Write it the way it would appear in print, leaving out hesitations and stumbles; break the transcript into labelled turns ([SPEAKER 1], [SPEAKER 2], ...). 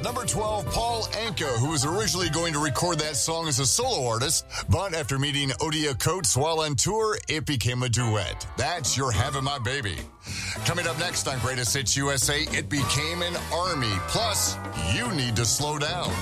[SPEAKER 1] Number 12, Paul Anka, who was originally going to record that song as a solo artist, but after meeting Odia Coates while on tour, it became a duet. That's You're Having My Baby. Coming up next on Greatest Hits USA, it became an army. Plus, you need to slow down.